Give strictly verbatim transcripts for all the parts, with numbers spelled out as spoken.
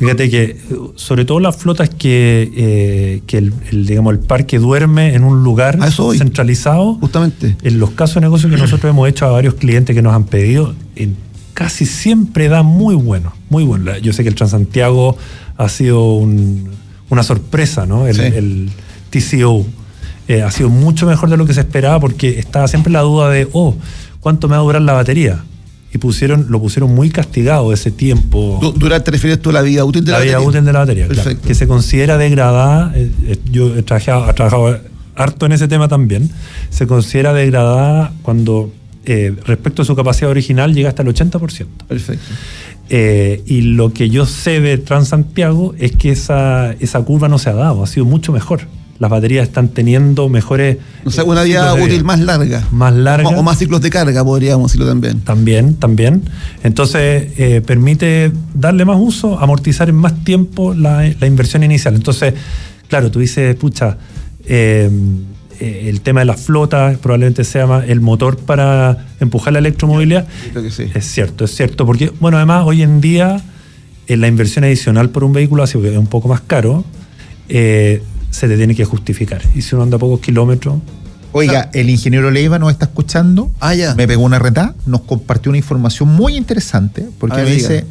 Fíjate que sobre todo las flotas que, eh, que el, el, digamos, el parque duerme en un lugar centralizado, justamente. En los casos de negocio que nosotros hemos hecho a varios clientes que nos han pedido, en, casi siempre da muy bueno, muy bueno. Yo sé que el Transantiago ha sido un, una sorpresa, ¿no? El, sí. el T C O eh, ha sido mucho mejor de lo que se esperaba porque estaba siempre la duda de, oh, ¿cuánto me va a durar la batería? Y pusieron, lo pusieron muy castigado ese tiempo. ¿Durar te refieres tú a la vida útil de la, la batería? La vida útil de la batería, claro, que se considera degradada. Eh, yo he trabajado, he trabajado harto en ese tema también. Se considera degradada cuando eh, respecto a su capacidad original llega hasta el ochenta por ciento. Perfecto. Eh, y lo que yo sé de Transantiago es que esa, esa curva no se ha dado, ha sido mucho mejor. Las baterías están teniendo mejores... O sea, una vida útil vida. más larga. Más larga. O, o más ciclos de carga, podríamos decirlo también. También, también. Entonces, eh, permite darle más uso, amortizar en más tiempo la, la inversión inicial. Entonces, claro, tú dices, pucha, eh, eh, el tema de la flota probablemente sea más el motor para empujar la electromovilidad. Creo que sí. Es cierto, es cierto. Porque, bueno, además, hoy en día, eh, la inversión adicional por un vehículo, así que es un poco más caro, eh, se te tiene que justificar. Y si uno anda a pocos kilómetros... Oiga, el ingeniero Leiva nos está escuchando. Ah, ya. Me pegó una retá, nos compartió una información muy interesante, porque me dice,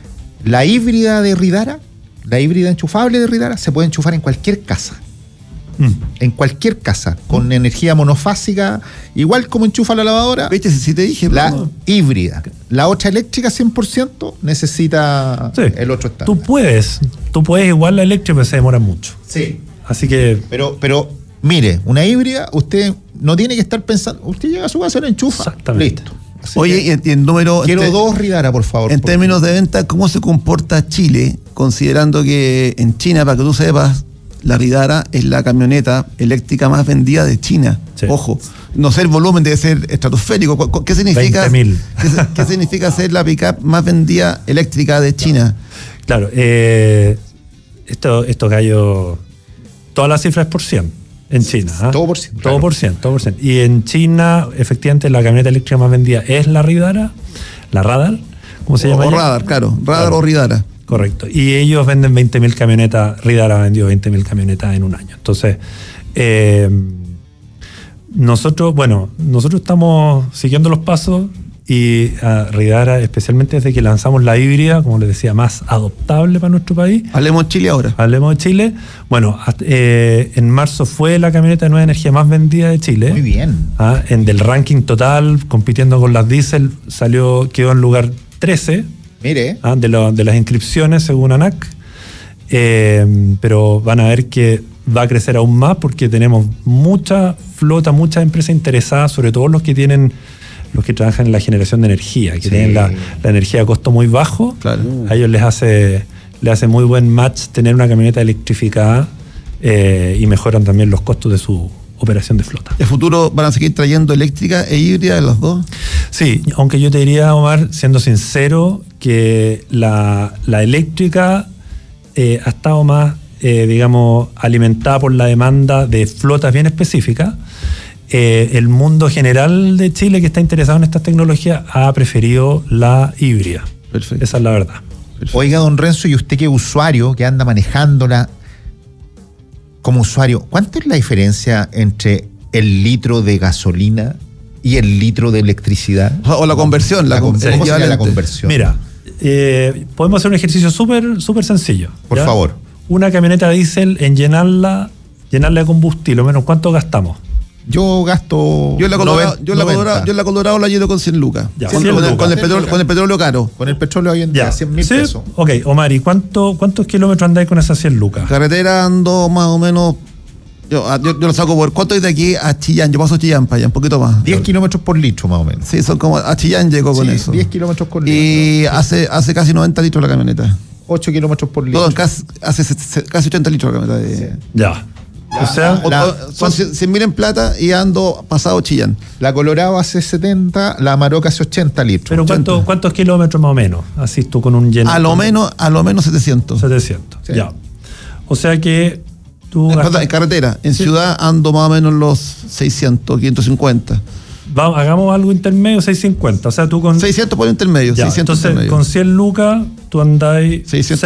la híbrida de Ridara, la híbrida enchufable de Ridara, se puede enchufar en cualquier casa. Mm. En cualquier casa, con mm. energía monofásica, igual como enchufa la lavadora. ¿Viste? Si te dije. La no. híbrida. La otra eléctrica cien por ciento necesita sí. el otro estándar. Tú puedes, tú puedes igual la eléctrica, pero se demora mucho. Sí. Así que... Pero, pero, mire, una híbrida, usted no tiene que estar pensando, usted llega a su casa y la enchufa. Exactamente. Listo. Así Oye, y en, y en número... Quiero en te, dos Ridara, por favor. En por términos favor. de venta, ¿cómo se comporta Chile? Considerando que en China, para que tú sepas, la Ridara es la camioneta eléctrica más vendida de China. Sí. Ojo, no sé, el volumen debe ser estratosférico. ¿Qué significa, veinte mil. ¿qué, ¿Qué significa ser la pick-up más vendida eléctrica de China? Claro, eh, esto, estos gallos... Toda la cifra es por cien en China. ¿eh? Todo por cien. Todo claro. por cien, todo por cien. Y en China, efectivamente, la camioneta eléctrica más vendida es la Ridara, la Radar, ¿cómo se o, llama? O Radar, claro. Radar claro. o Ridara. Correcto. Y ellos venden veinte mil camionetas, Ridara ha vendido veinte mil camionetas en un año. Entonces, eh, nosotros, bueno, nosotros estamos siguiendo los pasos y uh, Ridara, especialmente desde que lanzamos la híbrida, como les decía, más adoptable para nuestro país. Hablemos de Chile ahora. Hablemos de Chile. Bueno, hasta, eh, en marzo fue la camioneta de nueva energía más vendida de Chile. Muy bien. Ah, en del ranking total, compitiendo con las diésel, salió, quedó en lugar trece. Mire. Ah, de, lo, de las inscripciones, según ANAC. Eh, pero van a ver que va a crecer aún más porque tenemos mucha flota, muchas empresas interesadas, sobre todo los que tienen... los que trabajan en la generación de energía, que sí. tienen la, la energía a costo muy bajo, claro. a ellos les hace, les hace muy buen match tener una camioneta electrificada eh, y mejoran también los costos de su operación de flota. ¿En el futuro van a seguir trayendo eléctrica e híbrida de los dos? Sí, aunque yo te diría, Omar, siendo sincero, que la, la eléctrica eh, ha estado más, eh, digamos, alimentada por la demanda de flotas bien específicas. Eh, el mundo general de Chile que está interesado en estas tecnologías ha preferido la híbrida. Perfecto. Esa es la verdad. Perfecto. Oiga, don Renzo, y usted que es usuario, que anda manejándola como usuario, ¿cuánto es la diferencia entre el litro de gasolina y el litro de electricidad? O la conversión. La, la, ¿Cómo con, sería la conversión? Mira, eh, podemos hacer un ejercicio súper súper sencillo. Por ¿ya? favor. Una camioneta diésel, en llenarla, llenarla de combustible, menos ¿cuánto gastamos? Yo gasto. Yo en la Colorado, yo en la Colorado, yo en la Colorado la lleno con cien lucas. Ya, con, cien con, el, lucas. con, el petróleo, con el petróleo caro. Con el petróleo hoy en día, cien mil ¿Sí? pesos. Ok, Omar, ¿y cuánto, cuántos kilómetros andáis con esas cien lucas? Carretera ando más o menos. Yo, yo, yo lo saco por. ¿Cuánto es de aquí a Chillán? Yo paso Chillán para allá, un poquito más. diez kilómetros por litro, más o menos. Sí, son como. A Chillán llego con sí, eso. diez kilómetros por litro. Y hace, hace casi noventa litros la camioneta. ocho kilómetros por litro. Todo, casi, hace casi ochenta litros la camioneta. De, sí. Ya. La, o sea, la, la, son cien mil en plata y ando pasado Chillán. La Colorado hace setenta, la Amarok hace ochenta litros. Pero ¿cuánto, ¿cuántos kilómetros más o menos? Así tú con un lleno. A lo menos, a lo menos setecientos. setecientos, sí. Ya. O sea que tú... En, gastas... en carretera, en sí. Ciudad ando más o menos los seiscientos, quinientos cincuenta. Vamos, hagamos algo intermedio, seiscientos cincuenta. O sea, tú con... seiscientos por intermedio. Ya, seiscientos entonces, intermedio. con cien lucas, tú andáis... seiscientos